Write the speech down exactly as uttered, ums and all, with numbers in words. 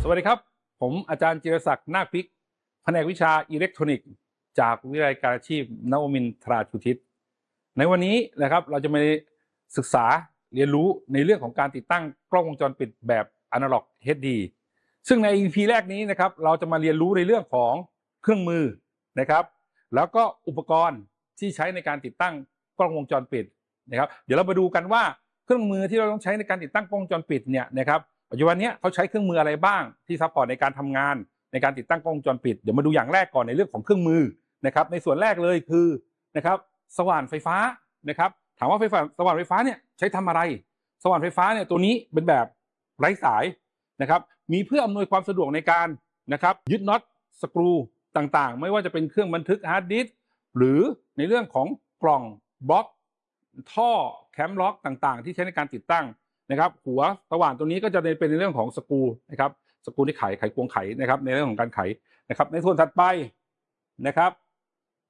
สวัสดีครับผมอาจารย์จิรศักดิ์นาคพิกแผนกวิชาอิเล็กทรอนิกส์จากวิทยาลัยการอาชีพนวมินทราชูทิศในวันนี้นะครับเราจะมาศึกษาเรียนรู้ในเรื่องของการติดตั้งกล้องวงจรปิดแบบอนาล็อก เอช ดี ซึ่งใน อี พี แรกนี้นะครับเราจะมาเรียนรู้ในเรื่องของเครื่องมือนะครับแล้วก็อุปกรณ์ที่ใช้ในการติดตั้งกล้องวงจรปิดนะครับเดี๋ยวเรามาดูกันว่าเครื่องมือที่เราต้องใช้ในการติดตั้งกล้องวงจรปิดเนี่ยนะครับปัจจุบันนี้เขาใช้เครื่องมืออะไรบ้างที่ซัพพอร์ตในการทำงานในการติดตั้งกล้องวงจรปิดเดี๋ยวมาดูอย่างแรกก่อนในเรื่องของเครื่องมือนะครับในส่วนแรกเลยคือนะครับสว่านไฟฟ้านะครับถามว่าไฟฟ้าสว่านไฟฟ้าเนี่ยใช้ทำอะไรสว่านไฟฟ้าเนี่ยตัวนี้เป็นแบบไร้สายนะครับมีเพื่ออำนวยความสะดวกในการนะครับยึดน็อตสกรูต่างๆไม่ว่าจะเป็นเครื่องบันทึกฮาร์ดดิสก์หรือในเรื่องของกล่องบล็อกท่อแคมล็อกต่างๆที่ใช้ในการติดตั้งนะครับหัวสว่านตัวนี้ก็จะเป็นในเรื่องของสกรูนะครับสกรูที่ไขไขควงไขนะครับในเรื่องของการไขนะครับในส่วนถัดไปนะครับ